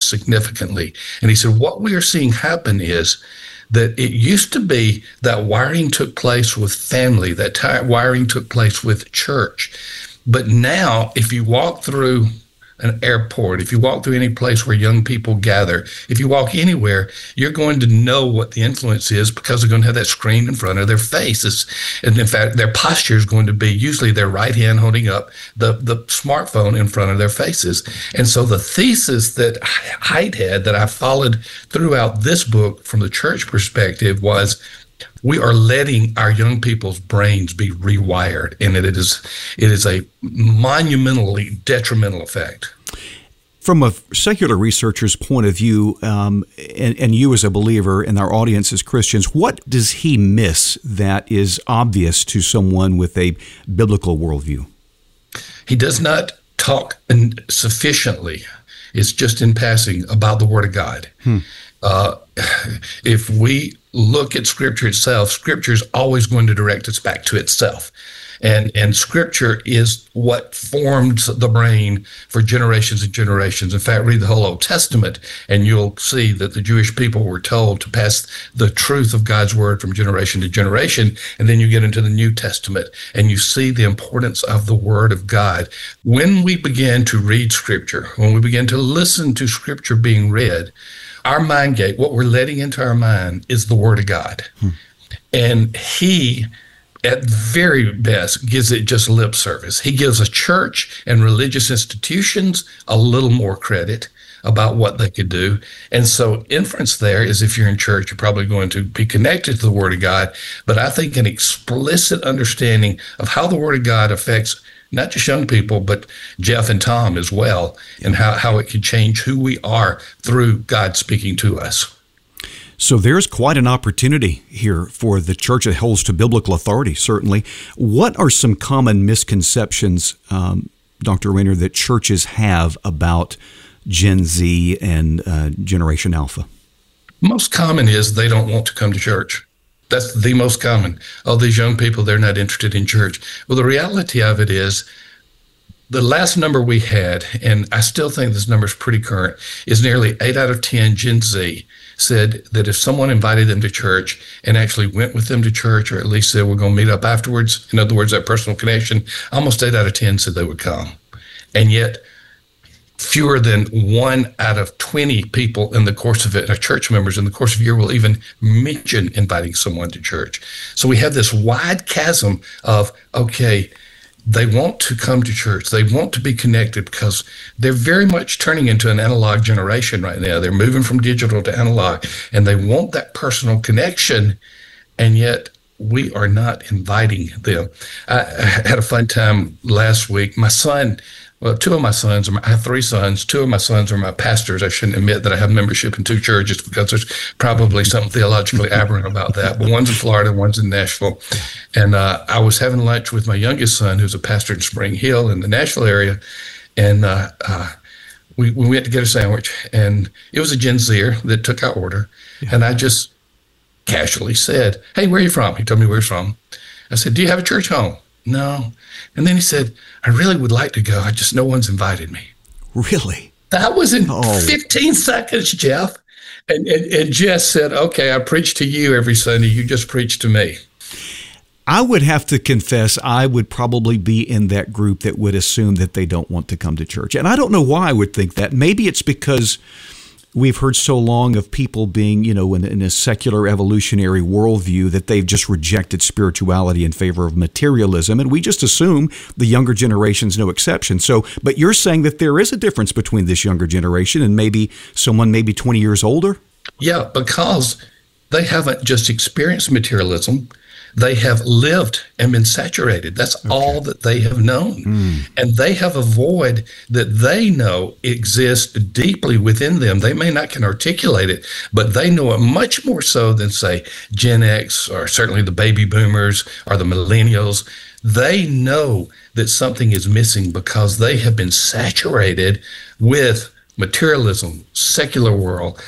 significantly. And he said, what we are seeing happen is that it used to be that wiring took place with family, that wiring took place with church. But now, if you walk through an airport, if you walk through any place where young people gather, if you walk anywhere, you're going to know what the influence is because they're going to have that screen in front of their faces. And in fact, their posture is going to be usually their right hand holding up the smartphone in front of their faces. And so the thesis that Haidt had, that I followed throughout this book from the church perspective, was we are letting our young people's brains be rewired, and it is a monumentally detrimental effect. From a secular researcher's point of view, and you as a believer and our audience as Christians, what does he miss that is obvious to someone with a biblical worldview? He does not talk sufficiently, it's just in passing, about the Word of God. If we look at Scripture itself, Scripture is always going to direct us back to itself. And Scripture is what formed the brain for generations and generations. In fact, read the whole Old Testament, and you'll see that the Jewish people were told to pass the truth of God's Word from generation to generation. And then you get into the New Testament, and you see the importance of the Word of God. When we begin to read Scripture, when we begin to listen to Scripture being read, our mind gate, what we're letting into our mind, is the Word of God. And he, at very best, gives it just lip service. He gives a church and religious institutions a little more credit about what they could do. And so inference there is, if you're in church, you're probably going to be connected to the Word of God. But I think an explicit understanding of how the Word of God affects not just young people, but Jeff and Tom as well, and how it can change who we are through God speaking to us. So there's quite an opportunity here for the church that holds to biblical authority, certainly. What are some common misconceptions, Dr. Rainer, that churches have about Gen Z and Generation Alpha? Most common is they don't want to come to church. That's the most common. Oh, these young people, they're not interested in church. Well, the reality of it is, the last number we had, and I still think this number is pretty current, is nearly 8 out of 10 Gen Z said that if someone invited them to church and actually went with them to church, or at least said, we're going to meet up afterwards, in other words, that personal connection, almost 8 out of 10 said they would come. And yet, fewer than 1 out of 20 people in the course of it, church members in the course of a year, will even mention inviting someone to church. So we have this wide chasm of, okay, they want to come to church. They want to be connected because they're very much turning into an analog generation right now. They're moving from digital to analog, and they want that personal connection, and yet we are not inviting them. I had a fun time last week. My son, well, two of my sons, I have 3 sons. 2 of my sons are my pastors. I shouldn't admit that I have membership in 2 churches because there's probably something theologically aberrant about that. But one's in Florida, one's in Nashville. And I was having lunch with my youngest son, who's a pastor in Spring Hill in the Nashville area. And we went to get a sandwich. And it was a Gen Zer that took our order. Yeah. And I just casually said, hey, where are you from? He told me where he's from. I said, do you have a church home? No. And then he said, I really would like to go. I just, no one's invited me. Really? That was in 15 seconds, Jeff. And Jess said, okay, I preach to you every Sunday. You just preach to me. I would have to confess I would probably be in that group that would assume that they don't want to come to church. And I don't know why I would think that. Maybe it's because we've heard so long of people being, in a secular evolutionary worldview that they've just rejected spirituality in favor of materialism. And we just assume the younger generation's no exception. So, but you're saying that there is a difference between this younger generation and maybe someone maybe 20 years older? Yeah, because they haven't just experienced materialism. They have lived and been saturated. That's all that they have known. And they have a void that they know exists deeply within them. They may not can articulate it, but they know it much more so than, say, Gen X or certainly the baby boomers or the millennials. They know that something is missing because they have been saturated with materialism, secular world,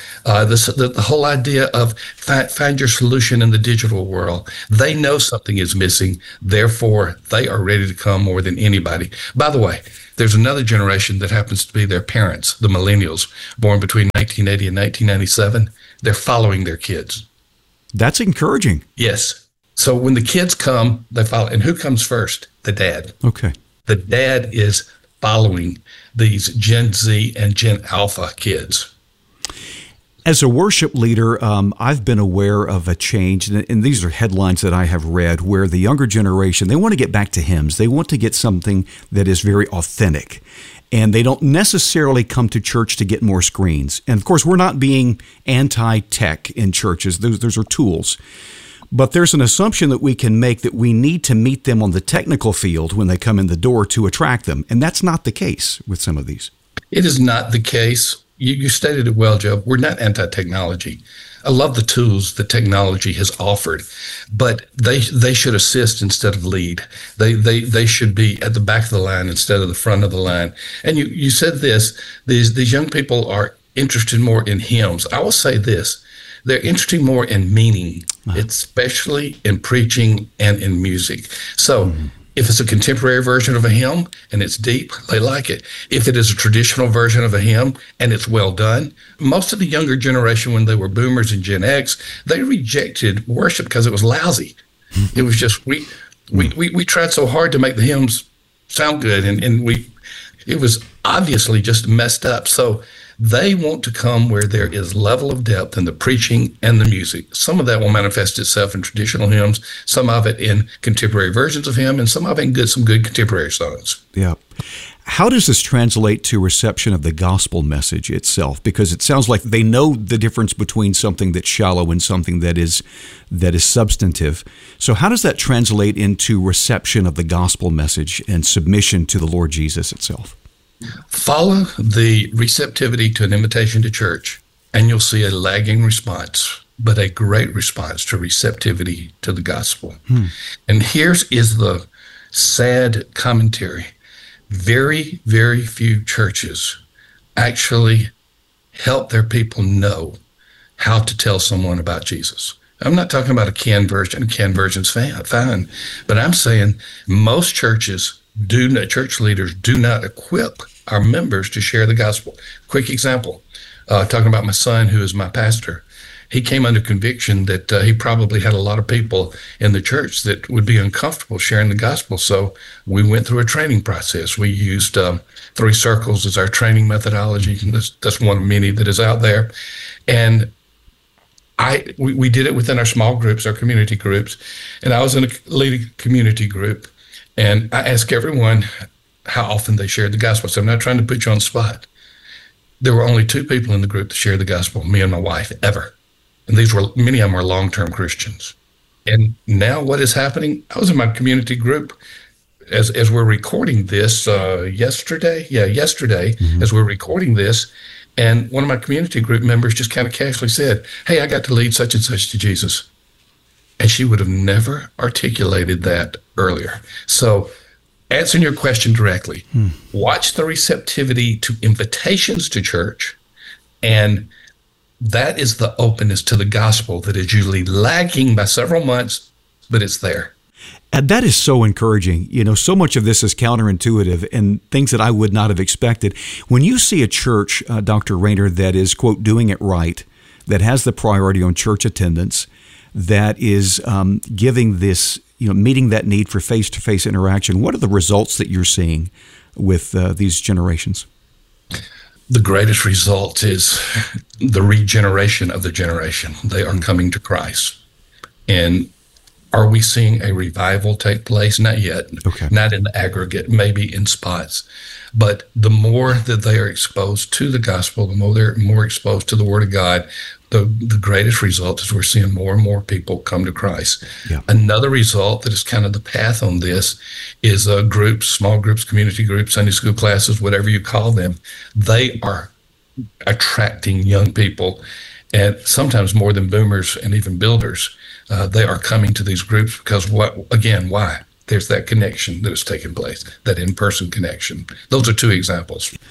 the whole idea of find your solution in the digital world. They know something is missing. Therefore, they are ready to come more than anybody. By the way, there's another generation that happens to be their parents, the millennials, born between 1980 and 1997. They're following their kids. That's encouraging. Yes. So when the kids come, they follow. And who comes first? The dad. Okay. The dad is following these Gen Z and Gen Alpha kids. As a worship leader, I've been aware of a change, and these are headlines that I have read, where the younger generation, they want to get back to hymns. They want to get something that is very authentic, and they don't necessarily come to church to get more screens. And of course, we're not being anti-tech in churches. Those are tools. But there's an assumption that we can make that we need to meet them on the technical field when they come in the door to attract them. And that's not the case with some of these. It is not the case. You stated it well, Joe. We're not anti-technology. I love the tools that technology has offered, but they should assist instead of lead. They should be at the back of the line instead of the front of the line. And you said this, these young people are interested more in hymns. I will say this, they're interested more in meaning, especially in preaching and in music. So if it's a contemporary version of a hymn and it's deep, they like it. If it is a traditional version of a hymn and it's well done, most of the younger generation, when they were boomers and Gen X, they rejected worship because it was lousy. It was just, we tried so hard to make the hymns sound good, and it was obviously just messed up. So they want to come where there is level of depth in the preaching and the music. Some of that will manifest itself in traditional hymns, some of it in contemporary versions of hymn, and some of it in some good contemporary songs. Yeah. How does this translate to reception of the gospel message itself? Because it sounds like they know the difference between something that's shallow and something that is substantive. So how does that translate into reception of the gospel message and submission to the Lord Jesus itself? Follow the receptivity to an invitation to church, and you'll see a lagging response, but a great response to receptivity to the gospel. And here's the sad commentary. Very, very few churches actually help their people know how to tell someone about Jesus. I'm not talking about a canned version. A canned version's fine. But I'm saying most churches church leaders do not equip our members to share the gospel. Quick example, talking about my son, who is my pastor. He came under conviction that he probably had a lot of people in the church that would be uncomfortable sharing the gospel. So we went through a training process. We used 3 circles as our training methodology. And that's one of many that is out there. And we did it within our small groups, our community groups. And I was in a leading community group. And I asked everyone how often they shared the gospel. So I'm not trying to put you on the spot. There were only 2 people in the group that shared the gospel, me and my wife, ever. And many of them are long-term Christians. And now what is happening? I was in my community group as we're recording this yesterday. As we're recording this. And one of my community group members just kind of casually said, "Hey, I got to lead such and such to Jesus." And she would have never articulated that earlier. So answering your question directly, watch the receptivity to invitations to church, and that is the openness to the gospel that is usually lagging by several months, but it's there. And that is so encouraging. So much of this is counterintuitive and things that I would not have expected. When you see a church, Dr. Rainer, that is, quote, doing it right, that has the priority on church attendance, that is giving this, meeting that need for face-to-face interaction, what are the results that you're seeing with these generations? The greatest result is the regeneration of the generation. They are coming to Christ. And are we seeing a revival take place? Not yet. Okay. Not in the aggregate, maybe in spots. But the more that they are exposed to the gospel, the more they're more exposed to the Word of God, the greatest result is we're seeing more and more people come to Christ. Yeah. Another result that is kind of the path on this is groups, small groups, community groups, Sunday school classes, whatever you call them. They are attracting young people, and sometimes more than boomers and even builders. They are coming to these groups because why? There's that connection that has taken place, that in-person connection. Those are 2 examples.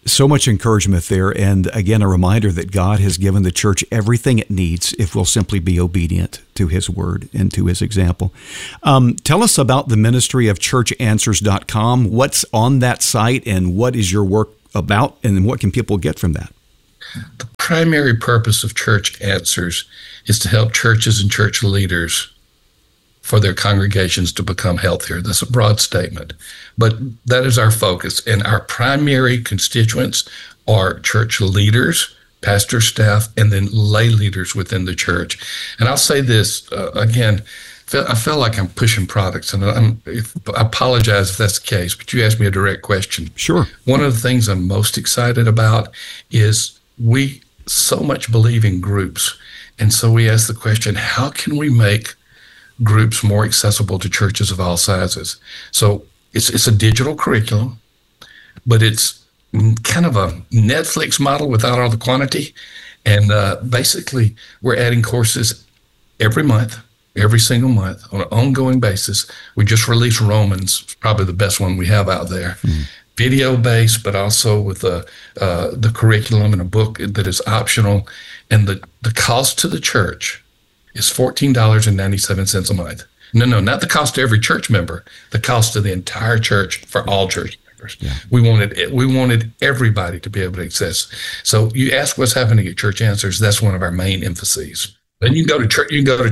So much encouragement there. And again, a reminder that God has given the church everything it needs if we'll simply be obedient to his word and to his example. Tell us about the ministry of churchanswers.com. What's on that site and what is your work about, and what can people get from that? The primary purpose of Church Answers is to help churches and church leaders for their congregations to become healthier. That's a broad statement, but that is our focus. And our primary constituents are church leaders, pastor staff, and then lay leaders within the church. And I'll say this, again, I feel like I'm pushing products, and I apologize if that's the case, but you asked me a direct question. Sure. One of the things I'm most excited about is we so much believe in groups. And so we ask the question, how can we make groups more accessible to churches of all sizes? So it's a digital curriculum, but it's kind of a Netflix model without all the quantity. And basically, we're adding courses every month, every single month on an ongoing basis. We just released Romans, probably the best one we have out there. Video-based, but also with the curriculum and a book that is optional. And the cost to the church is $14.97 a month. No, not the cost to every church member, the cost to the entire church for all church members. Yeah. We wanted everybody to be able to access. So you ask what's happening at Church Answers, that's one of our main emphases. Then you can go to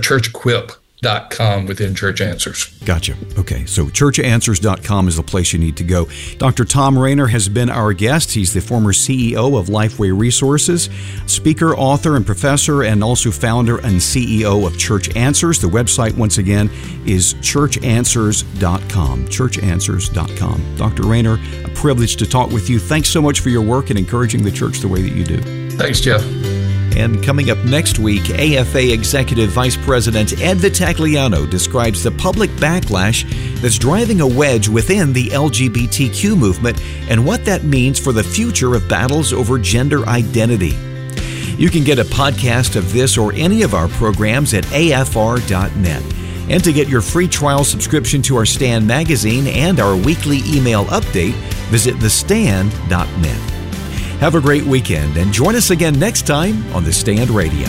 churchequip.com within Church Answers. Gotcha. Okay, so churchanswers.com is the place you need to go. Dr. Thom Rainer has been our guest. He's the former CEO of Lifeway Resources, speaker, author, and professor, and also founder and CEO of Church Answers. The website, once again, is churchanswers.com, churchanswers.com. Dr. Rainer, a privilege to talk with you. Thanks so much for your work in encouraging the church the way that you do. Thanks, Jeff. And coming up next week, AFA Executive Vice President Ed Vitagliano describes the public backlash that's driving a wedge within the LGBTQ movement and what that means for the future of battles over gender identity. You can get a podcast of this or any of our programs at afr.net. And to get your free trial subscription to our Stand magazine and our weekly email update, visit thestand.net. Have a great weekend and join us again next time on The Stand Radio.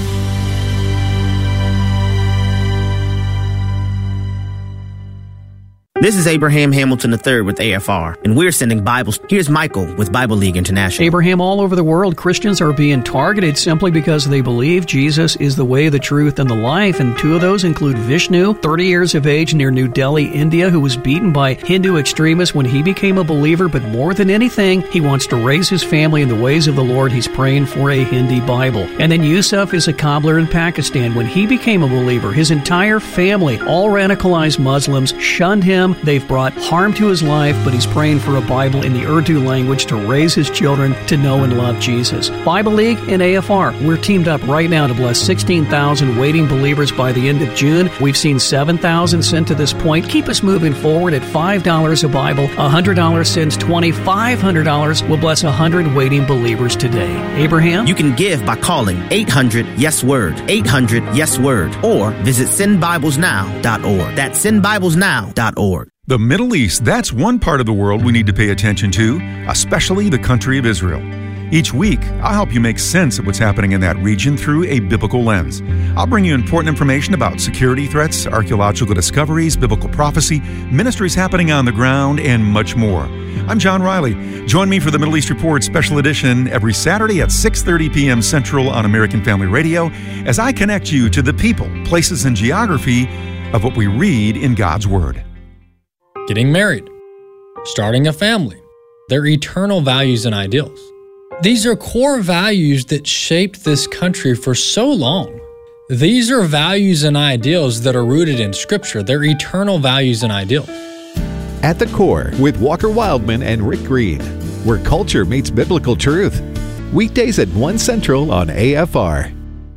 This is Abraham Hamilton III with AFR, and we're sending Bibles. Here's Michael with Bible League International. Abraham, all over the world, Christians are being targeted simply because they believe Jesus is the way, the truth, and the life. And two of those include Vishnu, 30 years of age near New Delhi, India, who was beaten by Hindu extremists when he became a believer. But more than anything, he wants to raise his family in the ways of the Lord. He's praying for a Hindi Bible. And then Yusuf is a cobbler in Pakistan. When he became a believer, his entire family, all radicalized Muslims, shunned him. They've brought harm to his life, but he's praying for a Bible in the Urdu language to raise his children to know and love Jesus. Bible League and AFR, we're teamed up right now to bless 16,000 waiting believers by the end of June. We've seen 7,000 sent to this point. Keep us moving forward at $5 a Bible. $100 sends $20. $500 will bless 100 waiting believers today. Abraham? You can give by calling 800-YES-WORD, 800-YES-WORD, or visit sendbiblesnow.org. That's sendbiblesnow.org. The Middle East, that's one part of the world we need to pay attention to, especially the country of Israel. Each week, I'll help you make sense of what's happening in that region through a biblical lens. I'll bring you important information about security threats, archaeological discoveries, biblical prophecy, ministries happening on the ground, and much more. I'm John Riley. Join me for the Middle East Report Special Edition every Saturday at 6:30 p.m. Central on American Family Radio as I connect you to the people, places, and geography of what we read in God's Word. Getting married, starting a family, their eternal values and ideals. These are core values that shaped this country for so long. These are values and ideals that are rooted in Scripture. They're eternal values and ideals. At the Core with Walker Wildman and Rick Green, where culture meets biblical truth. Weekdays at 1 Central on AFR.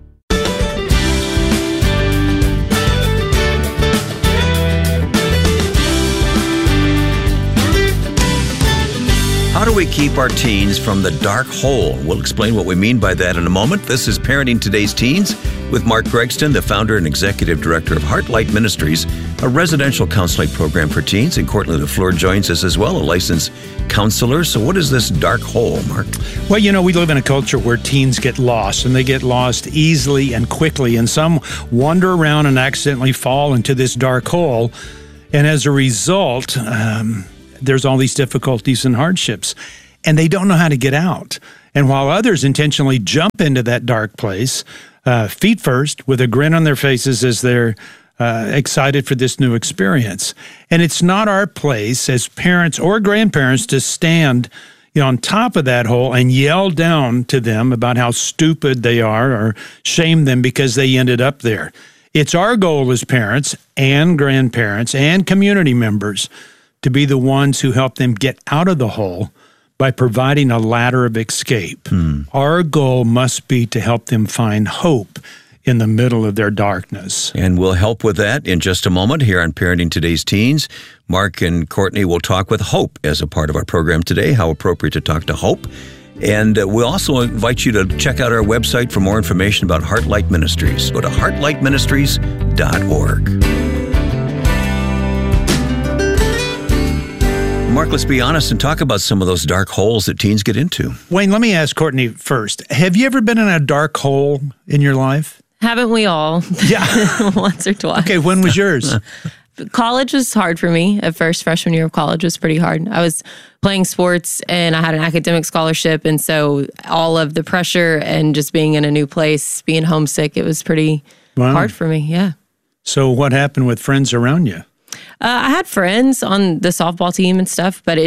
How do we keep our teens from the dark hole? We'll explain what we mean by that in a moment. This is Parenting Today's Teens, with Mark Gregston, the founder and executive director of Heartlight Ministries, a residential counseling program for teens. And Courtney LaFleur joins us as well, a licensed counselor. So what is this dark hole, Mark? Well, we live in a culture where teens get lost, and they get lost easily and quickly. And some wander around and accidentally fall into this dark hole. And as a result, there's all these difficulties and hardships, and they don't know how to get out. And while others intentionally jump into that dark place, feet first, with a grin on their faces as they're excited for this new experience. And it's not our place as parents or grandparents to stand on top of that hole and yell down to them about how stupid they are or shame them because they ended up there. It's our goal as parents and grandparents and community members to be the ones who help them get out of the hole by providing a ladder of escape. Our goal must be to help them find hope in the middle of their darkness. And we'll help with that in just a moment here on Parenting Today's Teens. Mark and Courtney will talk with Hope as a part of our program today, how appropriate to talk to Hope. And we'll also invite you to check out our website for more information about Heartlight Ministries. Go to heartlightministries.org. Mark, let's be honest and talk about some of those dark holes that teens get into. Wayne, let me ask Courtney first. Have you ever been in a dark hole in your life? Haven't we all? Yeah. Once or twice. Okay, when was yours? College was hard for me. At first, freshman year of college was pretty hard. I was playing sports and I had an academic scholarship. And so all of the pressure and just being in a new place, being homesick, it was pretty hard for me. Yeah. So what happened with friends around you? I had friends on the softball team and stuff, but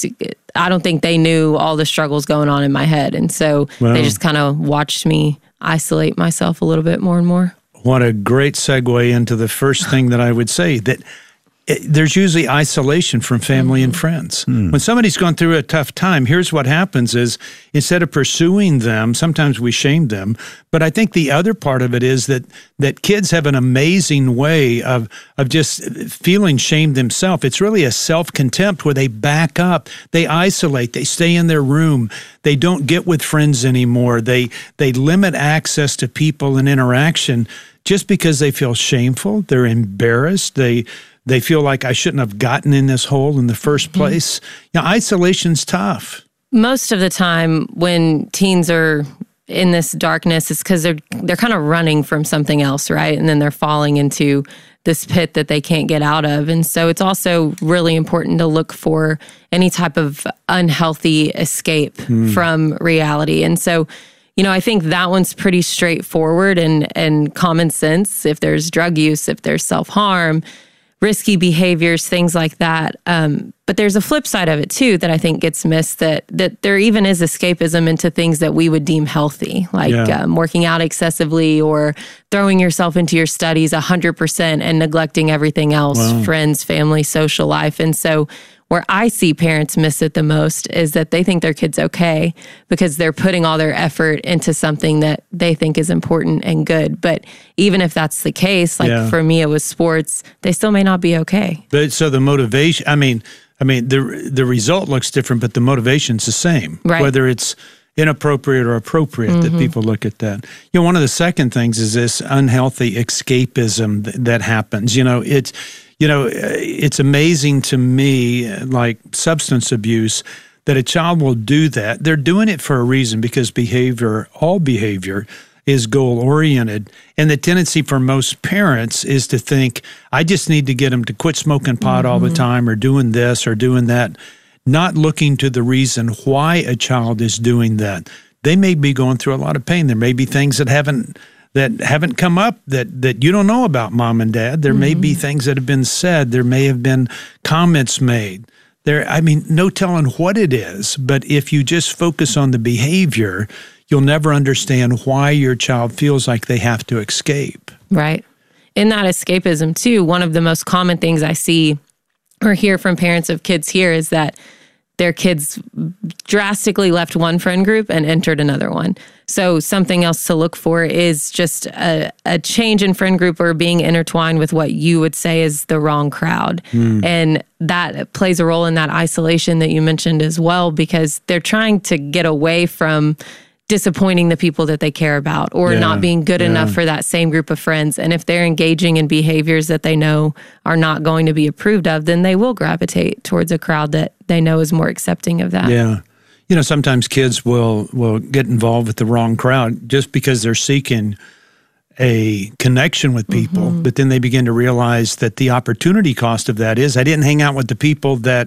I don't think they knew all the struggles going on in my head. And so they just kind of watched me isolate myself a little bit more and more. What a great segue into the first thing that I would say, that there's usually isolation from family and friends. When somebody's gone through a tough time, here's what happens is instead of pursuing them, sometimes we shame them. But I think the other part of it is that kids have an amazing way of just feeling shame themselves. It's really a self-contempt where they back up, they isolate, they stay in their room, they don't get with friends anymore, they limit access to people and interaction just because they feel shameful, they're embarrassed, they feel like I shouldn't have gotten in this hole in the first place. Isolation's tough. Most of the time when teens are in this darkness, it's because they're kind of running from something else, right? And then they're falling into this pit that they can't get out of. And so it's also really important to look for any type of unhealthy escape from reality. And so, I think that one's pretty straightforward and common sense. If there's drug use, if there's self-harm, risky behaviors, things like that. But there's a flip side of it too that I think gets missed, that there even is escapism into things that we would deem healthy, like working out excessively or throwing yourself into your studies 100% and neglecting everything else, friends, family, social life. And so where I see parents miss it the most is that they think their kid's okay because they're putting all their effort into something that they think is important and good. But even if that's the case, for me, it was sports, they still may not be okay. But so the motivation, I mean, the result looks different, but the motivation's the same. Right. Whether it's inappropriate or appropriate, that people look at that. One of the second things is this unhealthy escapism that happens. It's amazing to me, like substance abuse, that a child will do that. They're doing it for a reason because all behavior is goal-oriented. And the tendency for most parents is to think, I just need to get them to quit smoking pot all the time or doing this or doing that, not looking to the reason why a child is doing that. They may be going through a lot of pain. There may be things that haven't come up that you don't know about, mom and dad. There may be things that have been said. There may have been comments made. No telling what it is, but if you just focus on the behavior, you'll never understand why your child feels like they have to escape. Right. In that escapism, too, one of the most common things I see or hear from parents of kids here is that their kids drastically left one friend group and entered another one. So something else to look for is just a change in friend group or being intertwined with what you would say is the wrong crowd. And that plays a role in that isolation that you mentioned as well, because they're trying to get away from disappointing the people that they care about, or not being good enough for that same group of friends. And if they're engaging in behaviors that they know are not going to be approved of, then they will gravitate towards a crowd that they know is more accepting of that. Yeah. Sometimes kids will get involved with the wrong crowd just because they're seeking a connection with people, but then they begin to realize that the opportunity cost of that is, I didn't hang out with the people that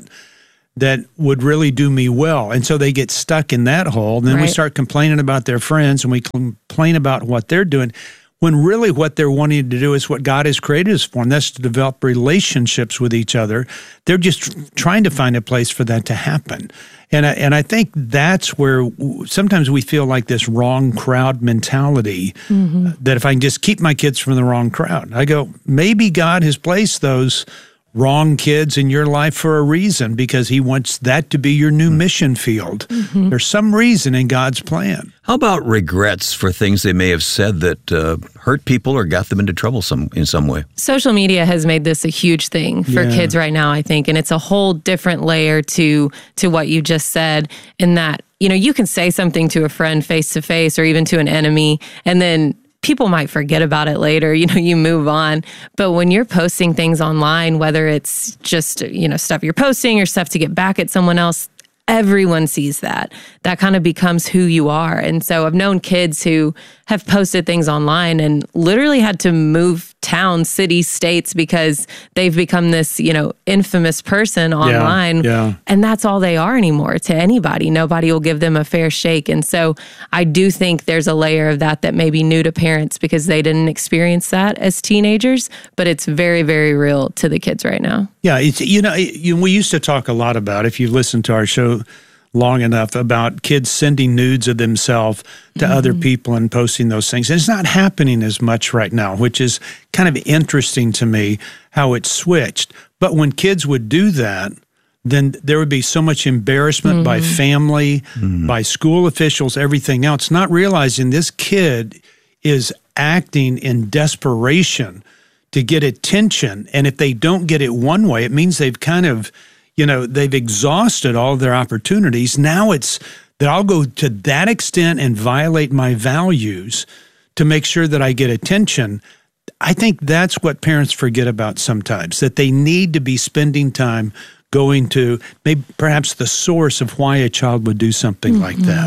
would really do me well. And so they get stuck in that hole. And then we start complaining about their friends, and we complain about what they're doing, when really what they're wanting to do is what God has created us for, and that's to develop relationships with each other. They're just trying to find a place for that to happen. And I think that's where sometimes we feel like this wrong crowd mentality, that if I can just keep my kids from the wrong crowd. I go, maybe God has placed those wrong kids in your life for a reason, because he wants that to be your new mission field. There's some reason in God's plan. How about regrets for things they may have said that hurt people or got them into trouble in some way? Social media has made this a huge thing for kids right now, I think, and it's a whole different layer to what you just said, in that, you can say something to a friend face to face or even to an enemy, and then people might forget about it later, you move on. But when you're posting things online, whether it's just, stuff you're posting or stuff to get back at someone else, everyone sees that. That kind of becomes who you are. And so I've known kids who have posted things online and literally had to move towns, cities, states, because they've become this, infamous person online. And that's all they are anymore to anybody. Nobody will give them a fair shake. And so I do think there's a layer of that may be new to parents because they didn't experience that as teenagers, but it's very, very real to the kids right now. Yeah, it's, we used to talk a lot about, if you listen to our show long enough, about kids sending nudes of themselves to other people and posting those things. And it's not happening as much right now, which is kind of interesting to me how it switched. But when kids would do that, then there would be so much embarrassment by family, by school officials, everything else, not realizing this kid is acting in desperation to get attention. And if they don't get it one way, it means they've kind of they've exhausted all of their opportunities. Now it's that I'll go to that extent and violate my values to make sure that I get attention. I think that's what parents forget about sometimes, that they need to be spending time going to maybe perhaps the source of why a child would do something like that.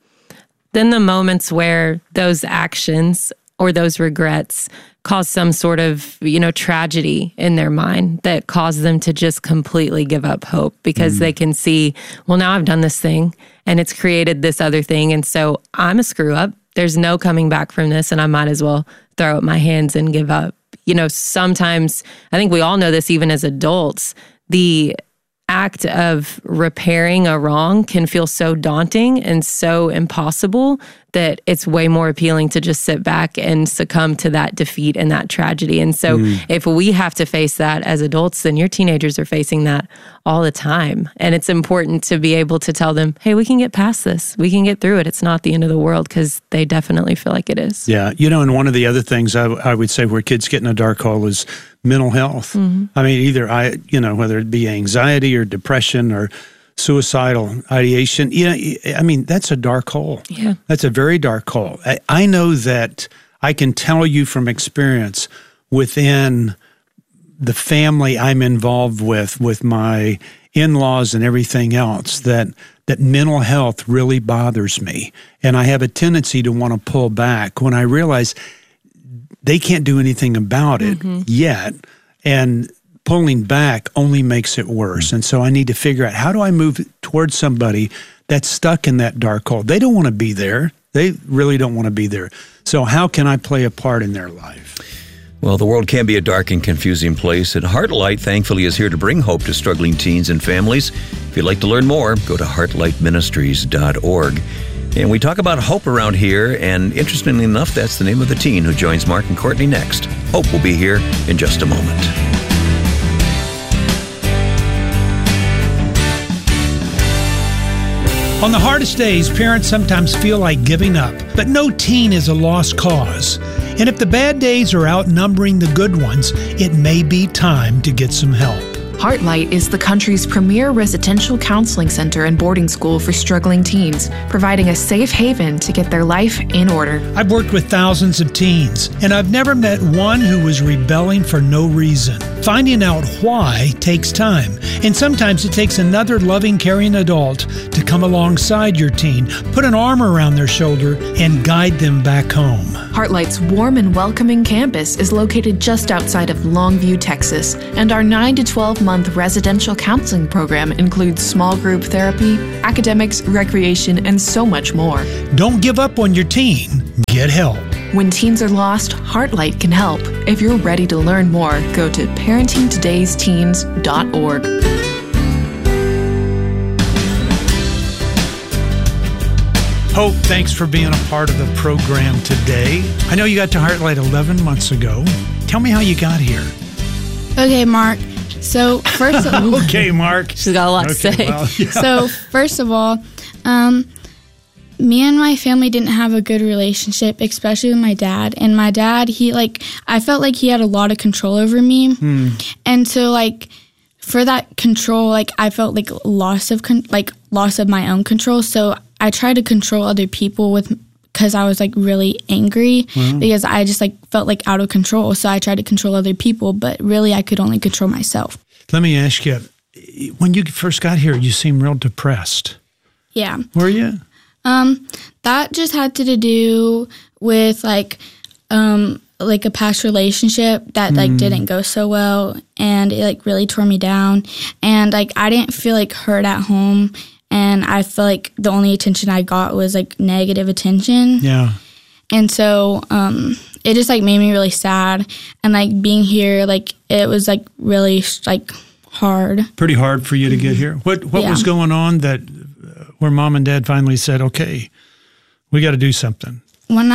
Then the moments where those actions or those regrets cause some sort of, tragedy in their mind that cause them to just completely give up hope, because they can see, well, now I've done this thing and it's created this other thing. And so I'm a screw up. There's no coming back from this, and I might as well throw up my hands and give up. Sometimes, I think we all know this even as adults, the act of repairing a wrong can feel so daunting and so impossible that it's way more appealing to just sit back and succumb to that defeat and that tragedy. And so if we have to face that as adults, then your teenagers are facing that all the time. And it's important to be able to tell them, hey, we can get past this. We can get through it. It's not the end of the world, because they definitely feel like it is. Yeah. And one of the other things I would say where kids get in a dark hole is mental health. I mean, either whether it be anxiety or depression or suicidal ideation, I mean, that's a dark hole. Yeah. That's a very dark hole. I know that I can tell you from experience within the family I'm involved with my in-laws and everything else, that mental health really bothers me. And I have a tendency to want to pull back when I realize they can't do anything about it yet. And pulling back only makes it worse. And so I need to figure out, how do I move towards somebody that's stuck in that dark hole? They don't want to be there. They really don't want to be there. So how can I play a part in their life? Well, the world can be a dark and confusing place, and Heartlight, thankfully, is here to bring hope to struggling teens and families. If you'd like to learn more, go to heartlightministries.org. And we talk about hope around here, and interestingly enough, that's the name of the teen who joins Mark and Courtney next. Hope will be here in just a moment. On the hardest days, parents sometimes feel like giving up, but no teen is a lost cause. And if the bad days are outnumbering the good ones, it may be time to get some help. Heartlight is the country's premier residential counseling center and boarding school for struggling teens, providing a safe haven to get their life in order. I've worked with thousands of teens, and I've never met one who was rebelling for no reason. Finding out why takes time, and sometimes it takes another loving, caring adult to come alongside your teen, put an arm around their shoulder, and guide them back home. Heartlight's warm and welcoming campus is located just outside of Longview, Texas, and our 9 to 12-month residential counseling program includes small group therapy, academics, recreation, and so much more. Don't give up on your teen. Get help. When teens are lost, Heartlight can help. If you're ready to learn more, go to parentingtodaysteens.org. Hope, thanks for being a part of the program today. I know you got to Heartlight 11 months ago. Tell me how you got here. Okay, Mark. So first of all, okay, Mark. She's got a lot to say. Well, yeah. So first of all, me and my family didn't have a good relationship, especially with my dad. And my dad, I felt like he had a lot of control over me. And so for that control, I felt like loss of my own control. So I tried to control other people because I was really angry because I just felt out of control. So I tried to control other people, but really I could only control myself. Let me ask you, when you first got here, you seemed real depressed. Yeah. Were you? That just had to do with a past relationship that didn't go so well, and it really tore me down, and I didn't feel heard at home. And I feel like the only attention I got was negative attention. Yeah. And so it just made me really sad. And being here, it was really hard. Pretty hard for you to get here. What was going on that where mom and dad finally said, okay, we got to do something? When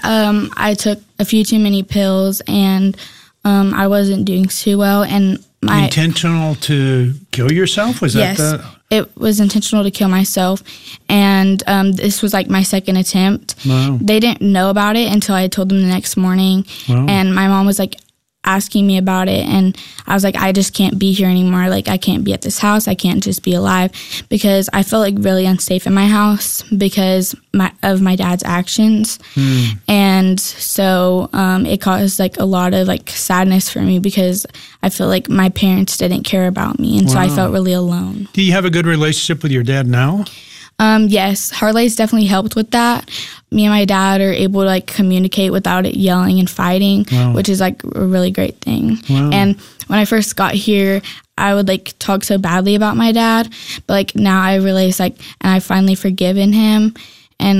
I took a few too many pills, and I wasn't doing too well. And intentional to kill yourself? Was yes. that the... It was intentional to kill myself, and this was my second attempt. Wow. They didn't know about it until I told them the next morning, and my mom was asking me about it, and I was I just can't be here anymore. I can't be at this house. I can't just be alive, because I felt really unsafe in my house because of my dad's actions. And so it caused a lot of sadness for me, because I feel my parents didn't care about me, and so I felt really alone. Do you have a good relationship with your dad now? Yes, Heartlight's definitely helped with that. Me and my dad are able to communicate without it yelling and fighting, which is a really great thing. Wow. And when I first got here, I would talk so badly about my dad, but now I realize and I finally forgiven him, and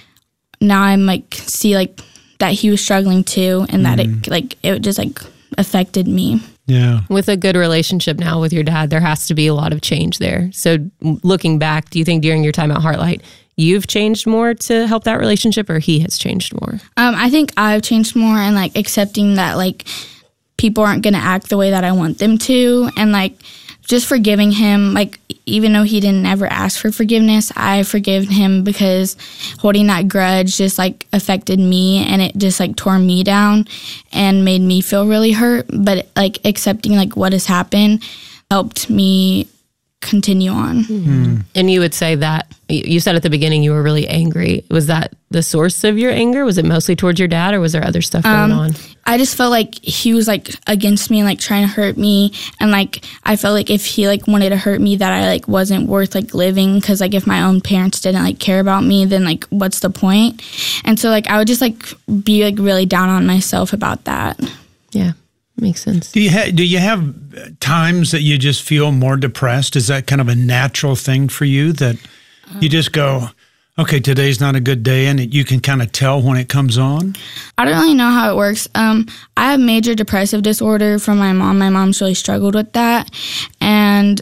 now I'm see that he was struggling too, and that it just affected me. Yeah. With a good relationship now with your dad, there has to be a lot of change there. So looking back, do you think during your time at Heartlight, you've changed more to help that relationship, or he has changed more? I think I've changed more, and accepting that people aren't going to act the way that I want them to, and just forgiving him, even though he didn't ever ask for forgiveness, I forgive him, because holding that grudge just affected me, and it just tore me down and made me feel really hurt. But accepting what has happened helped me continue on. And you would say that, you said at the beginning you were really angry. Was that the source of your anger? Was it mostly towards your dad, or was there other stuff going on? I just felt he was against me and trying to hurt me, and I felt if he wanted to hurt me, that I wasn't worth living, because if my own parents didn't care about me, then what's the point? And so I would just be really down on myself about that. Yeah. Makes sense. Do you have times that you just feel more depressed? Is that kind of a natural thing for you, that you just go, okay, today's not a good day, and you can kind of tell when it comes on? I don't really know how it works. I have major depressive disorder from my mom. My mom's really struggled with that. And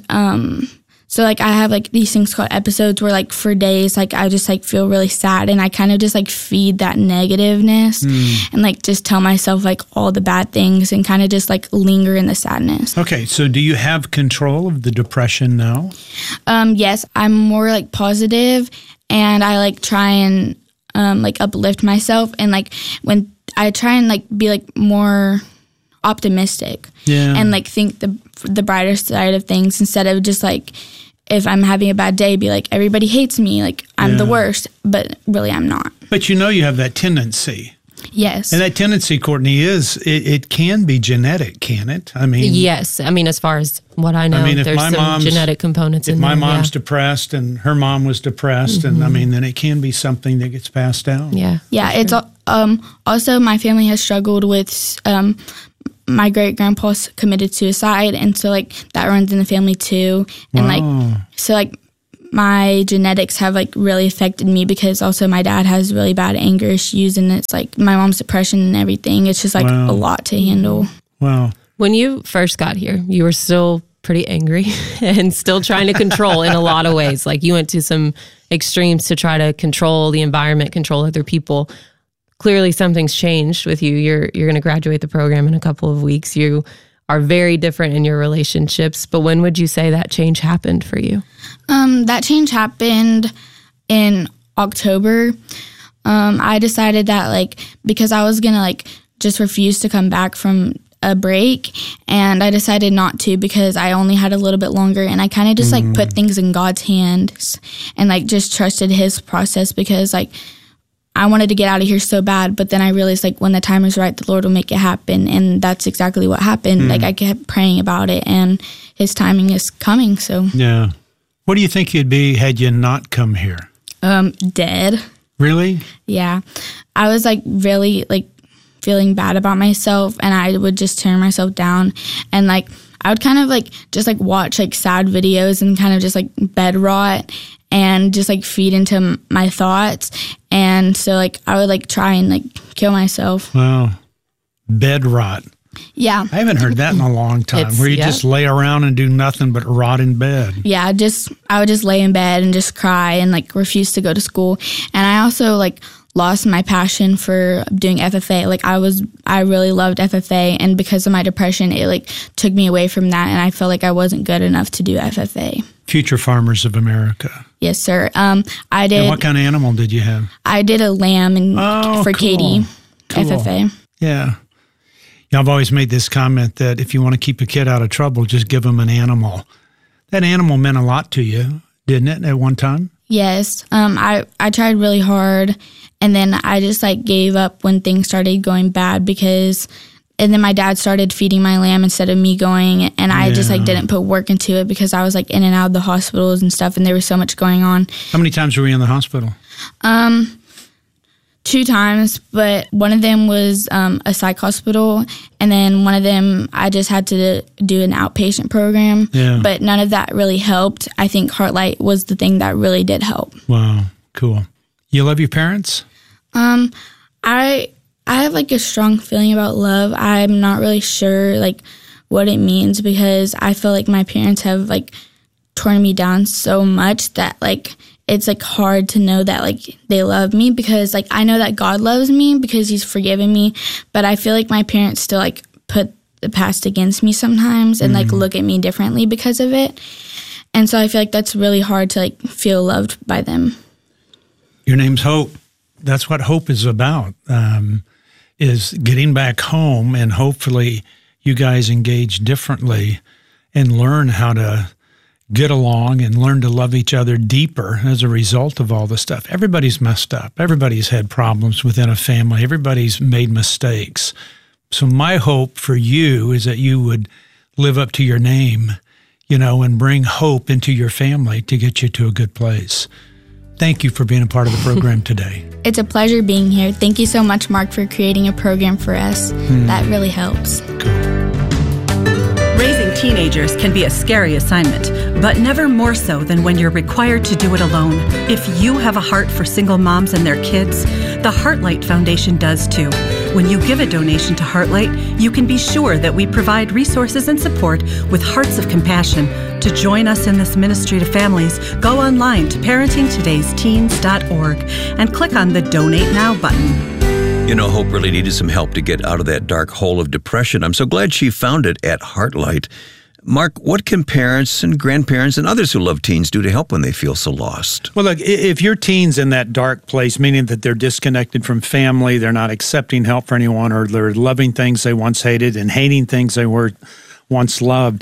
so I have these things called episodes where for days I just feel really sad, and I kind of just feed that negativeness and just tell myself all the bad things, and kind of just linger in the sadness. Okay, so do you have control of the depression now? Yes, I'm more positive, and I try and uplift myself, and when I try and be more optimistic. Yeah. And like think the brighter side of things instead of just like, if I'm having a bad day, be like, everybody hates me, like I'm the worst, but really I'm not. But you have that tendency. Yes. And that tendency, Courtney, it can be genetic, can it? I mean, yes. I mean, as far as what I know, there's some genetic components in there. If my mom's depressed and her mom was depressed, and I mean, then it can be something that gets passed down. Yeah. Yeah. It's also my family has struggled with my great grandpa's committed suicide, and so like that runs in the family too. And like so like my genetics have like really affected me because also my dad has really bad anger issues, and it's like my mom's depression and everything. It's just like a lot to handle. Wow. When you first got here, you were still pretty angry and still trying to control in a lot of ways. Like you went to some extremes to try to control the environment, control other people. Clearly something's changed with you. You're going to graduate the program in a couple of weeks. You are very different in your relationships. But when would you say that change happened for you? That change happened in October. I decided that like, because I was going to like just refuse to come back from a break, and I decided not to because I only had a little bit longer, and I kind of just like put things in God's hands and like just trusted his process because like I wanted to get out of here so bad, but then I realized like when the time is right, the Lord will make it happen. And that's exactly what happened. Like I kept praying about it, and his timing is coming. So yeah. What do you think you'd be had you not come here? Dead. Really? Yeah. I was like really like feeling bad about myself, and I would just turn myself down, and like I would kind of like just like watch like sad videos and kind of just like bed rot and just like feed into my thoughts. And so like I would like try and like kill myself. Wow. Bed rot. Yeah. I haven't heard that in a long time, where you just lay around and do nothing but rot in bed. Yeah, I would just lay in bed and just cry and like refuse to go to school. And I also like lost my passion for doing FFA. Like I really loved FFA, and because of my depression, it like took me away from that, and I felt like I wasn't good enough to do FFA. Future Farmers of America. Yes, sir. I did. And what kind of animal did you have? I did a lamb for Katie. Cool. FFA. Yeah. Yeah, I've always made this comment that if you want to keep a kid out of trouble, just give them an animal. That animal meant a lot to you, didn't it, at one time? Yes. I tried really hard, and then I just like gave up when things started going bad and then my dad started feeding my lamb instead of me going, and I just like didn't put work into it because I was like in and out of the hospitals and stuff, and there was so much going on. How many times were you in the hospital? 2 times, but one of them was a psych hospital, and then one of them I just had to do an outpatient program, but none of that really helped. I think Heartlight was the thing that really did help. Wow, cool. You love your parents? I have like a strong feeling about love. I'm not really sure like what it means because I feel like my parents have like torn me down so much that like it's like hard to know that like they love me, because like I know that God loves me because he's forgiven me, but I feel like my parents still like put the past against me sometimes and like look at me differently because of it. And so I feel like that's really hard to like feel loved by them. Your name's Hope. That's what Hope is about, is getting back home, and hopefully you guys engage differently and learn how to get along and learn to love each other deeper as a result of all the stuff. Everybody's messed up. Everybody's had problems within a family. Everybody's made mistakes. So my hope for you is that you would live up to your name, and bring hope into your family to get you to a good place. Thank you for being a part of the program today. It's a pleasure being here. Thank you so much, Mark, for creating a program for us. That really helps. Raising teenagers can be a scary assignment, but never more so than when you're required to do it alone. If you have a heart for single moms and their kids, the Heartlight Foundation does too. When you give a donation to Heartlight, you can be sure that we provide resources and support with hearts of compassion. To join us in this ministry to families, go online to parentingtodaysteens.org and click on the Donate Now button. Hope really needed some help to get out of that dark hole of depression. I'm so glad she found it at Heartlight. Mark, what can parents and grandparents and others who love teens do to help when they feel so lost? Well, look, if your teen's in that dark place, meaning that they're disconnected from family, they're not accepting help for anyone, or they're loving things they once hated and hating things they were once loved,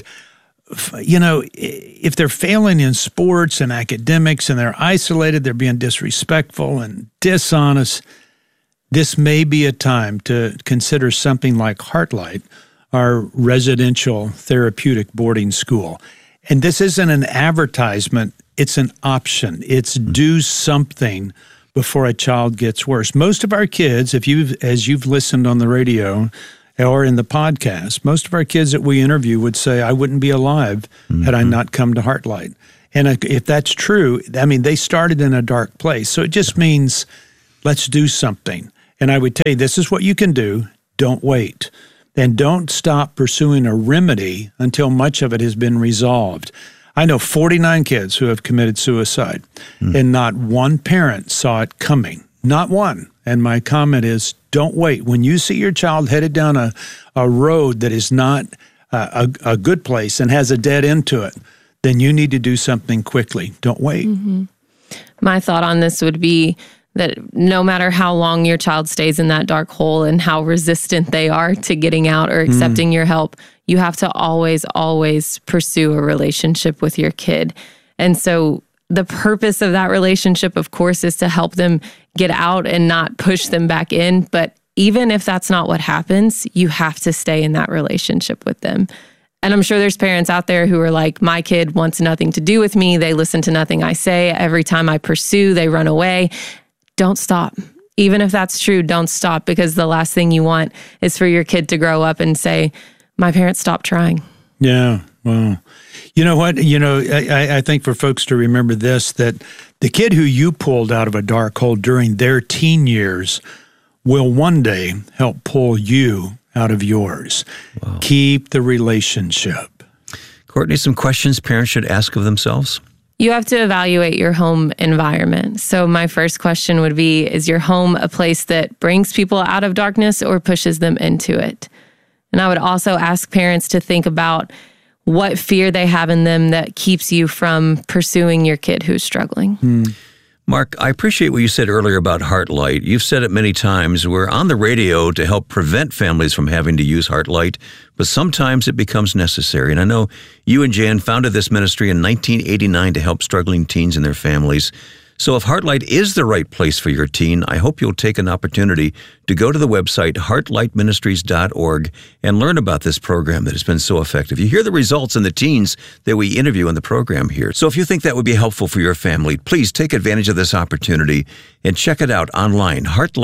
if they're failing in sports and academics and they're isolated, they're being disrespectful and dishonest, this may be a time to consider something like Heartlight, our residential therapeutic boarding school. And this isn't an advertisement, it's an option. It's do something before a child gets worse. Most of our kids, as you've listened on the radio or in the podcast, most of our kids that we interview would say, I wouldn't be alive had I not come to Heartlight. And if that's true, I mean, they started in a dark place. So it just means let's do something. And I would tell you, this is what you can do. Don't wait. And don't stop pursuing a remedy until much of it has been resolved. I know 49 kids who have committed suicide, and not one parent saw it coming. Not one. And my comment is, don't wait. When you see your child headed down a road that is not a good place and has a dead end to it, then you need to do something quickly. Don't wait. My thought on this would be that no matter how long your child stays in that dark hole and how resistant they are to getting out or accepting your help, you have to always, always pursue a relationship with your kid. And so the purpose of that relationship, of course, is to help them get out and not push them back in. But even if that's not what happens, you have to stay in that relationship with them. And I'm sure there's parents out there who are like, my kid wants nothing to do with me. They listen to nothing I say. Every time I pursue, they run away. Don't stop. Even if that's true, don't stop, because the last thing you want is for your kid to grow up and say, my parents stopped trying. Yeah, well, you know what? I think for folks to remember this, that the kid who you pulled out of a dark hole during their teen years will one day help pull you out of yours. Wow. Keep the relationship. Courtney, some questions parents should ask of themselves? You have to evaluate your home environment. So my first question would be, is your home a place that brings people out of darkness or pushes them into it? And I would also ask parents to think about what fear they have in them that keeps you from pursuing your kid who's struggling. Mark, I appreciate what you said earlier about Heartlight. You've said it many times. We're on the radio to help prevent families from having to use Heartlight, but sometimes it becomes necessary. And I know you and Jan founded this ministry in 1989 to help struggling teens and their families. So if Heartlight is the right place for your teen, I hope you'll take an opportunity to go to the website heartlightministries.org and learn about this program that has been so effective. You hear the results in the teens that we interview in the program here. So if you think that would be helpful for your family, please take advantage of this opportunity and check it out online,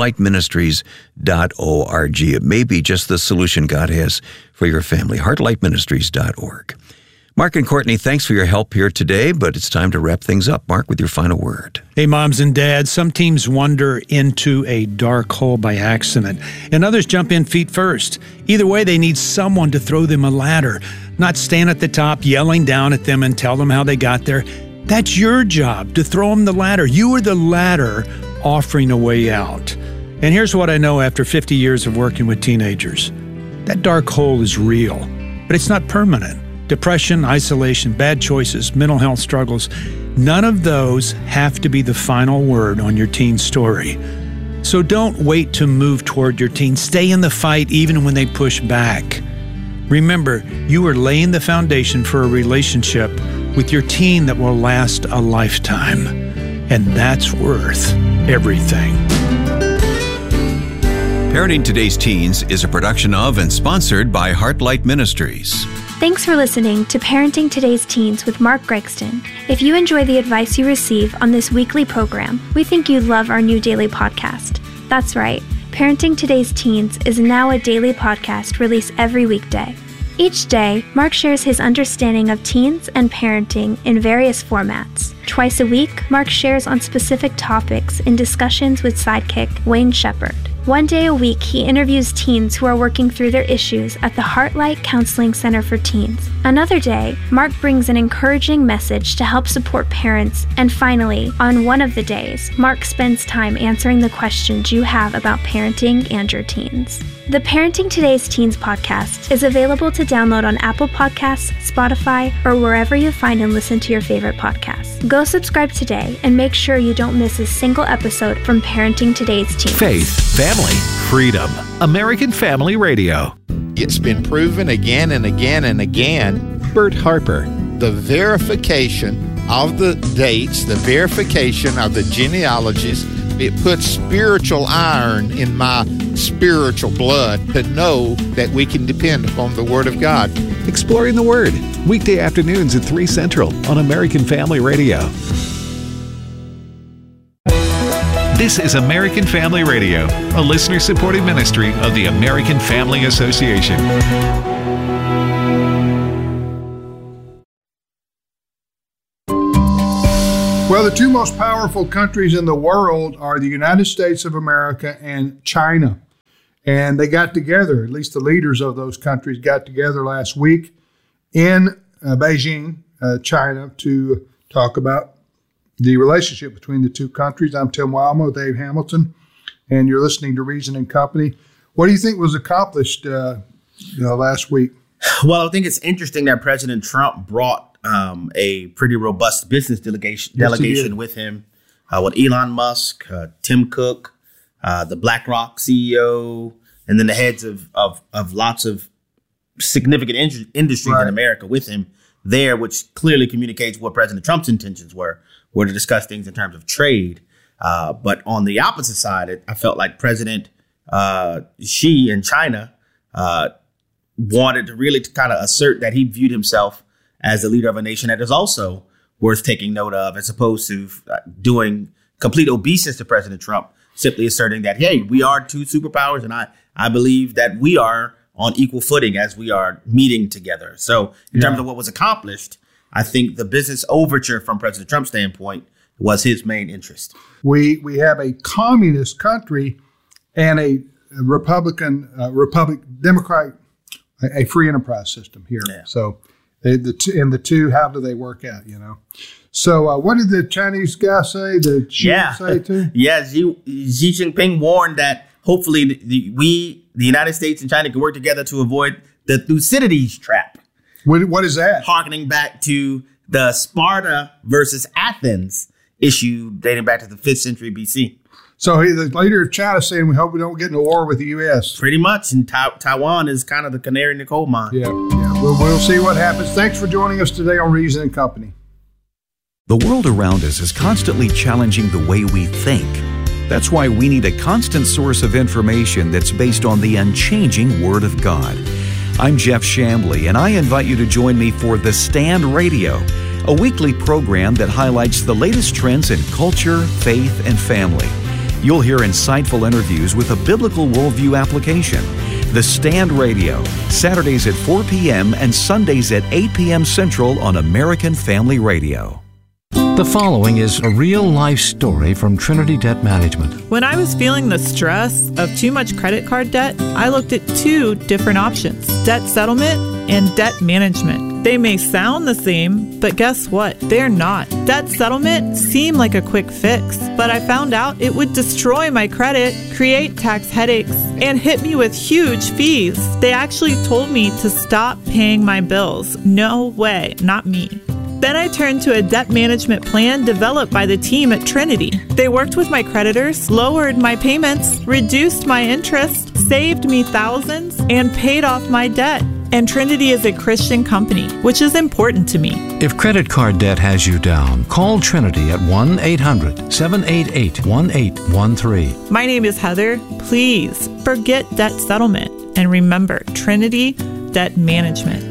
heartlightministries.org. It may be just the solution God has for your family, heartlightministries.org. Mark and Courtney, thanks for your help here today, but it's time to wrap things up. Mark, with your final word. Hey, moms and dads, some teams wander into a dark hole by accident, and others jump in feet first. Either way, they need someone to throw them a ladder, not stand at the top yelling down at them and tell them how they got there. That's your job, to throw them the ladder. You are the ladder offering a way out. And here's what I know after 50 years of working with teenagers. That dark hole is real, but it's not permanent. Depression, isolation, bad choices, mental health struggles, none of those have to be the final word on your teen story. So don't wait to move toward your teen. Stay in the fight even when they push back. Remember, you are laying the foundation for a relationship with your teen that will last a lifetime. And that's worth everything. Parenting Today's Teens is a production of and sponsored by Heartlight Ministries. Thanks for listening to Parenting Today's Teens with Mark Gregston. If you enjoy the advice you receive on this weekly program, we think you'd love our new daily podcast. That's right, Parenting Today's Teens is now a daily podcast released every weekday. Each day, Mark shares his understanding of teens and parenting in various formats. Twice a week, Mark shares on specific topics in discussions with sidekick Wayne Shepherd. One day a week, he interviews teens who are working through their issues at the Heartlight Counseling Center for Teens. Another day, Mark brings an encouraging message to help support parents. And finally, on one of the days, Mark spends time answering the questions you have about parenting and your teens. The Parenting Today's Teens podcast is available to download on Apple Podcasts, Spotify, or wherever you find and listen to your favorite podcasts. Go subscribe today and make sure you don't miss a single episode from Parenting Today's Teens. Faith, family, freedom. American Family Radio. It's been proven again and again and again. Bert Harper. The verification of the dates, the verification of the genealogies, it puts spiritual iron in my spiritual blood to know that we can depend upon the Word of God. Exploring the Word, weekday afternoons at 3 Central on American Family Radio. This is American Family Radio, a listener-supported ministry of the American Family Association. Well, the two most powerful countries in the world are the United States of America and China. And they got together, at least the leaders of those countries got together last week in Beijing, China, to talk about the relationship between the two countries. I'm Tim Wildman with Dave Hamilton, and you're listening to Reason and Company. What do you think was accomplished last week? Well, I think it's interesting that President Trump brought a pretty robust business delegation with him, with Elon Musk, Tim Cook, the BlackRock CEO, and then the heads of lots of significant industries in America with him there, which clearly communicates what President Trump's intentions were to discuss things in terms of trade. But on the opposite side, I felt like President Xi in China wanted to really kind of assert that he viewed himself as the leader of a nation that is also worth taking note of, as opposed to doing complete obeisance to President Trump, simply asserting that, hey, we are two superpowers, and I believe that we are on equal footing as we are meeting together. So in terms of what was accomplished, I think the business overture from President Trump's standpoint was his main interest. We have a communist country and a Democratic, a free enterprise system here. Yeah. So the two, how do they work out, So what did the Chinese guy say? Did Xi say too? Yeah, Xi Jinping warned that hopefully the United States and China can work together to avoid the Thucydides trap. What is that? Harkening back to the Sparta versus Athens issue dating back to the 5th century BC. So the leader of China is saying, we hope we don't get into war with the U.S. Pretty much. And Taiwan is kind of the canary in the coal mine. Yeah. We'll see what happens. Thanks for joining us today on Reason and Company. The world around us is constantly challenging the way we think. That's why we need a constant source of information that's based on the unchanging Word of God. I'm Jeff Chambly, and I invite you to join me for The Stand Radio, a weekly program that highlights the latest trends in culture, faith, and family. You'll hear insightful interviews with a biblical worldview application. The Stand Radio, Saturdays at 4 p.m. and Sundays at 8 p.m. Central on American Family Radio. The following is a real-life story from Trinity Debt Management. When I was feeling the stress of too much credit card debt, I looked at two different options: debt settlement and debt management. They may sound the same, but guess what? They're not. Debt settlement seemed like a quick fix, but I found out it would destroy my credit, create tax headaches, and hit me with huge fees. They actually told me to stop paying my bills. No way, not me. Then I turned to a debt management plan developed by the team at Trinity. They worked with my creditors, lowered my payments, reduced my interest, saved me thousands, and paid off my debt. And Trinity is a Christian company, which is important to me. If credit card debt has you down, call Trinity at 1-800-788-1813. My name is Heather. Please forget debt settlement and remember Trinity Debt Management.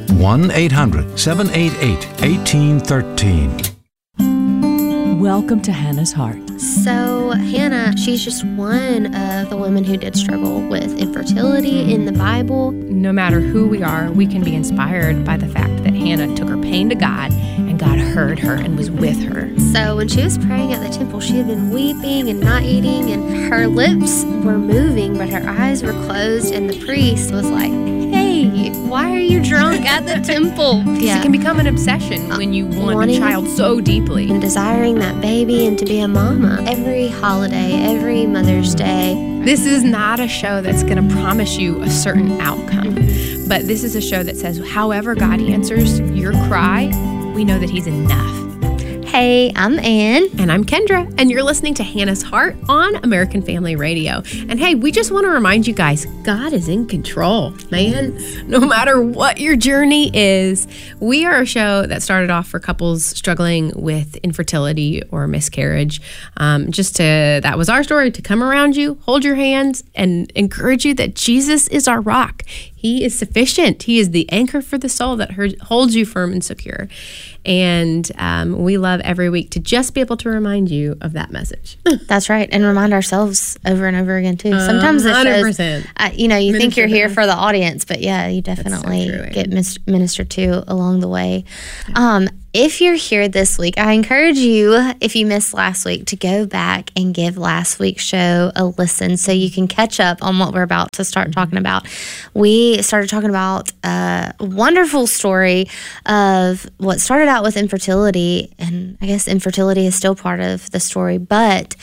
1-800-788-1813. Welcome to Hannah's Heart, So Hannah, she's just one of the women who did struggle with infertility in the Bible. No matter who we are, we can be inspired by the fact that Hannah took her pain to God, and God heard her and was with her. So when she was praying at the temple, she had been weeping and not eating, and her lips were moving, but her eyes were closed, and the priest was like, "Hey, why are you drunk at the temple?" It can become an obsession when you want a child so deeply. And desiring that baby and to be a mama. Every holiday, every Mother's Day. This is not a show that's going to promise you a certain outcome, but this is a show that says, however God answers your cry, we know that He's enough. Hey, I'm Ann. And I'm Kendra. And you're listening to Hannah's Heart on American Family Radio. And hey, we just want to remind you guys, God is in control, man. No matter what your journey is, we are a show that started off for couples struggling with infertility or miscarriage. That was our story, to come around you, hold your hands, and encourage you that Jesus is our rock. He is sufficient. He is the anchor for the soul that holds you firm and secure. And we love every week to just be able to remind you of that message. That's right. And remind ourselves over and over again, too. Sometimes it 100%. shows, you think you're here for the audience, but yeah, you definitely get ministered to along the way. If you're here this week, I encourage you, if you missed last week, to go back and give last week's show a listen so you can catch up on what we're about to start talking about. We started talking about a wonderful story of what started out with infertility, and I guess infertility is still part of the story, but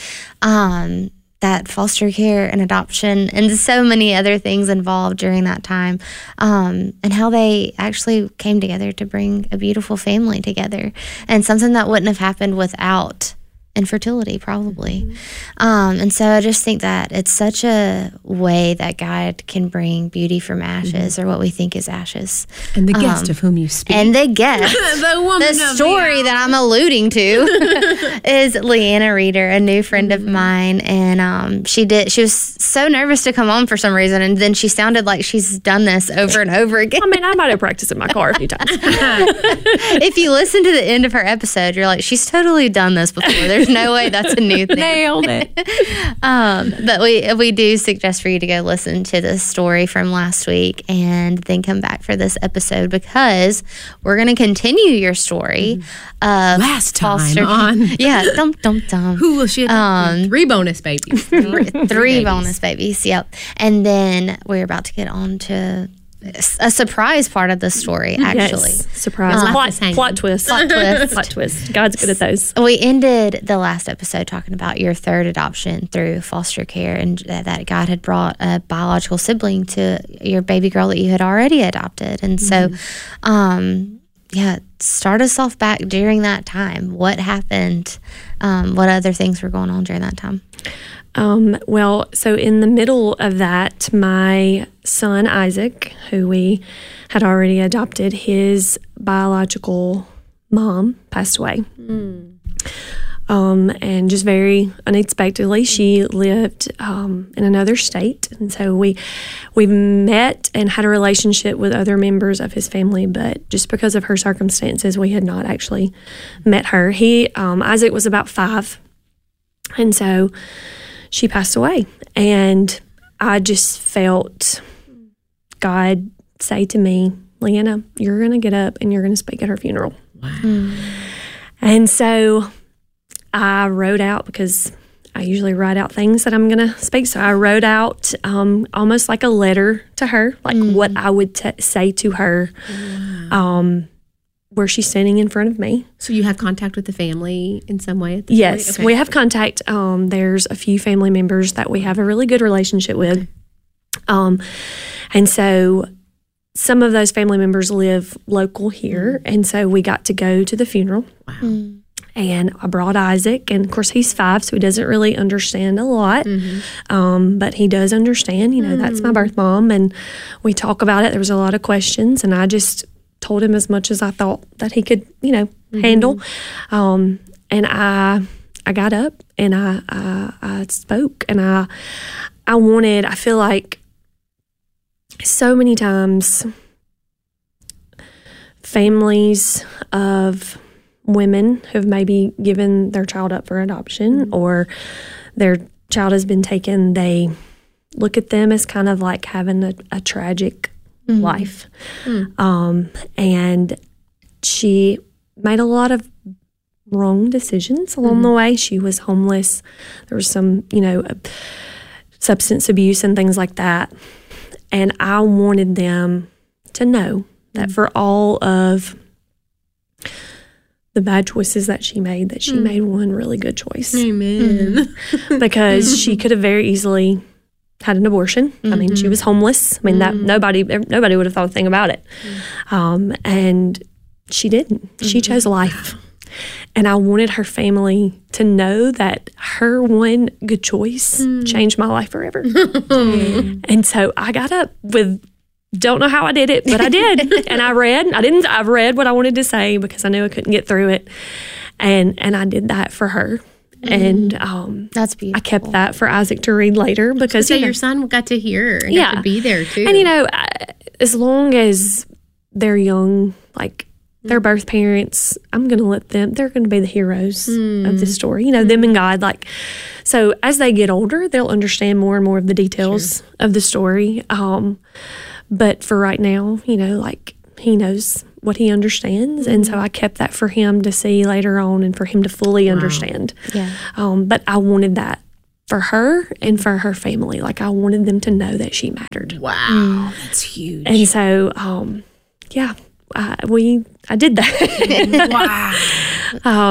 that foster care and adoption and so many other things involved during that time, and how they actually came together to bring a beautiful family together, and something that wouldn't have happened without infertility, probably. And so I just think that it's such a way that God can bring beauty from ashes, or what we think is ashes. And the guest of whom you speak. And the guest. The story that I'm alluding to is Leanna Reeder, a new friend of mine. And she was so nervous to come on for some reason. And then she sounded like she's done this over and over again. I mean, I might have practiced in my car a few times. If you listen to the end of her episode, you're like, she's totally done this before. There's no way that's a new thing. Nailed it. But we do suggest for you to go listen to the story from last week and then come back for this episode, because we're going to continue your story of last time on. Yeah, dum dum dum. Who will she adopt? 3 bonus babies. Three bonus babies. Yep. And then we're about to get on to a surprise part of the story, actually. Yes, surprise. Plot twist. Plot twist. Plot twist. God's good at those. We ended the last episode talking about your third adoption through foster care, and that God had brought a biological sibling to your baby girl that you had already adopted. And so, start us off back during that time. What happened? What other things were going on during that time? So in the middle of that, my son Isaac, who we had already adopted, his biological mom passed away. And just very unexpectedly, she lived in another state. And so we met and had a relationship with other members of his family, but just because of her circumstances, we had not actually met her. Isaac was about 5, and so she passed away. And I just felt God say to me, Leanna, you're going to get up and you're going to speak at her funeral. Wow. And so I wrote out, because I usually write out things that I'm going to speak. So I wrote out almost like a letter to her, like what I would say to her, where she's standing in front of me. So you have contact with the family in some way at this Yes, point? Okay. we have contact. There's a few family members that we have a really good relationship with. And so some of those family members live local here. And so we got to go to the funeral. Wow. And I brought Isaac, and of course he's 5, so he doesn't really understand a lot. But he does understand, that's my birth mom. And we talk about it. There was a lot of questions, and I just told him as much as I thought that he could, handle. And I got up and I spoke, and I feel like so many times families of women who've maybe given their child up for adoption or their child has been taken, they look at them as kind of like having a tragic life. And she made a lot of wrong decisions along the way. She was homeless. There was some, substance abuse and things like that. And I wanted them to know that for all of the bad choices that she made, that she made one really good choice. Amen. Because she could have very easily had an abortion. I mean, she was homeless. I mean, that nobody would have thought a thing about it. And she didn't. She chose life. And I wanted her family to know that her one good choice changed my life forever. And so I got up with, don't know how I did it, but I did. And I read what I wanted to say because I knew I couldn't get through it. And I did that for her. And that's beautiful. I kept that for Isaac to read later because your son got to hear and got to be there too. And as long as they're young, like their birth parents, I'm going to let them, they're going to be the heroes of the story, them and God. So as they get older, they'll understand more and more of the details of the story. But for right now, he knows what he understands. And so I kept that for him to see later on and for him to fully understand. Yeah. But I wanted that for her and for her family. I wanted them to know that she mattered. Wow. That's huge. And so, I did that. Wow.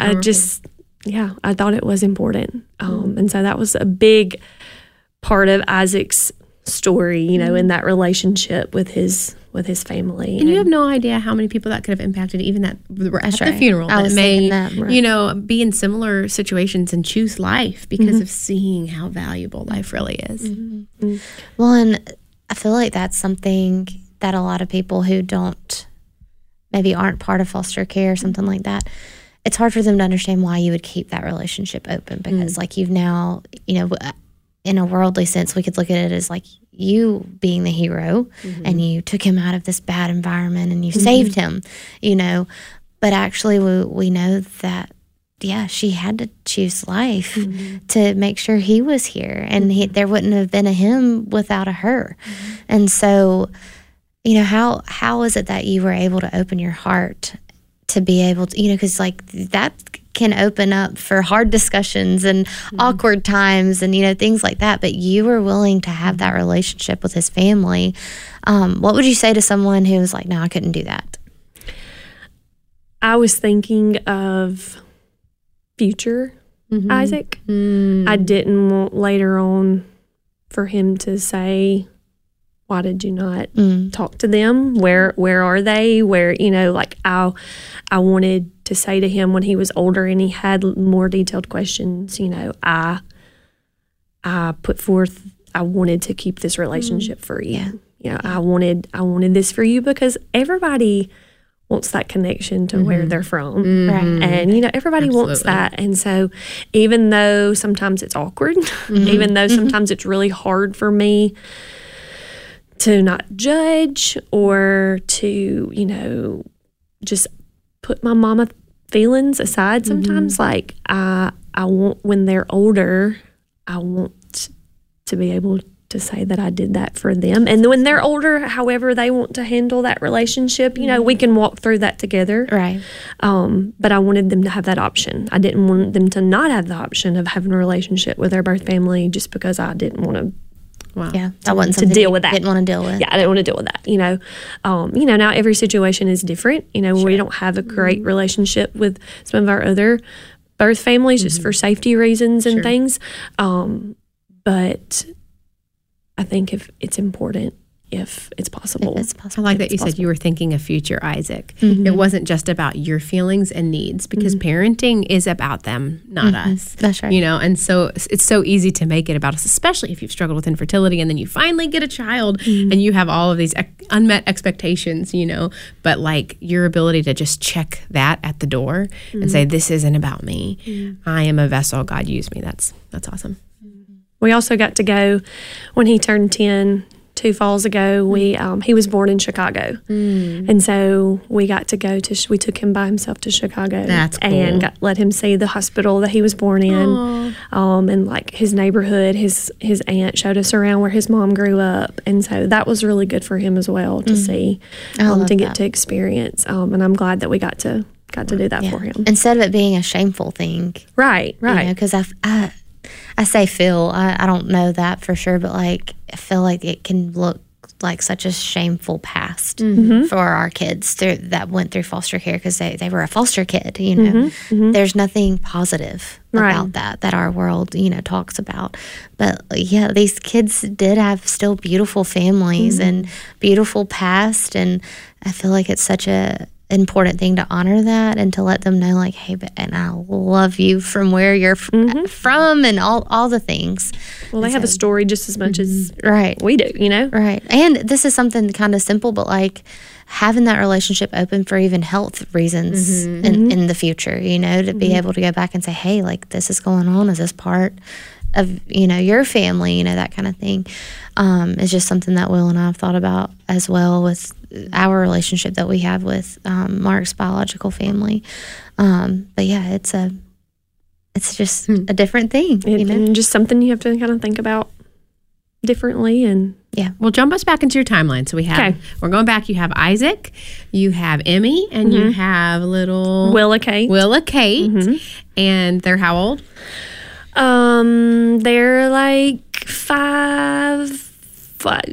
I thought it was important. And so that was a big part of Isaac's story, in that relationship with his family. And you have no idea how many people that could have impacted, even that were at the funeral, I that was may, thinking that, be in similar situations and choose life because of seeing how valuable life really is. Well, and I feel like that's something that a lot of people who maybe aren't part of foster care or something like that, it's hard for them to understand why you would keep that relationship open because you've now, in a worldly sense, we could look at it as you being the hero and you took him out of this bad environment and you saved him, but actually we know that, she had to choose life to make sure he was here and there wouldn't have been a him without a her. And so, how is it that you were able to open your heart to be able to, because that can open up for hard discussions and awkward times and, things like that. But you were willing to have that relationship with his family. What would you say to someone who was like, no, I couldn't do that? I was thinking of future Isaac. I didn't want later on for him to say, why did you not talk to them? Where are they? I wanted to say to him when he was older and he had more detailed questions, I put forth, I wanted to keep this relationship for you. I wanted this for you because everybody wants that connection to where they're from. And, everybody wants that. And so even though sometimes it's awkward, even though sometimes it's really hard for me to not judge or to, just put my mama feelings aside sometimes. I want, when they're older, I want to be able to say that I did that for them. And when they're older, however they want to handle that relationship, we can walk through that together. Right. But I wanted them to have that option. I didn't want them to not have the option of having a relationship with their birth family just because I didn't want to. Wow. Yeah, that wasn't something to deal with that. Didn't want to deal with. Yeah, I didn't want to deal with that. Now every situation is different. We don't have a great relationship with some of our other birth families just for safety reasons and things. But I think if it's important, if it's possible. I like that you said you were thinking of future Isaac. It wasn't just about your feelings and needs because parenting is about them, not us. That's right. And so it's so easy to make it about us, especially if you've struggled with infertility and then you finally get a child and you have all of these unmet expectations, but your ability to just check that at the door and say, this isn't about me. I am a vessel. God used me. That's awesome. We also got to go when he turned 10 to 2 falls ago, he was born in Chicago. And so we got to go we took him by himself to Chicago. That's cool. And let him see the hospital that he was born in. And like his neighborhood, his aunt showed us around where his mom grew up. And so that was really good for him as well to see, to get to experience. And I'm glad that we got to do that for him. Instead of it being a shameful thing. Right. Because I say feel, I don't know that for sure, but like I feel like it can look like such a shameful past for our kids that went through foster care because they were a foster kid, There's nothing positive about that our world, talks about. But yeah, these kids did have still beautiful families and beautiful past, and I feel like it's such a important thing to honor that and to let them know, like, hey, and I love you from where you're from and all the things. Well, they have a story just as much as we do, Right. And this is something kind of simple, but like having that relationship open for even health reasons in the future, to be able to go back and say, hey, like this is going on. Is this part of, your family, that kind of thing, is just something that Will and I have thought about as well with our relationship that we have with Mark's biological family. But yeah, it's just a different thing, and just something you have to kind of think about differently. And yeah, well, jump us back into your timeline. So we're going back. You have Isaac, you have Emmy, and you have little Willa Kate. And they're how old? They're like 5,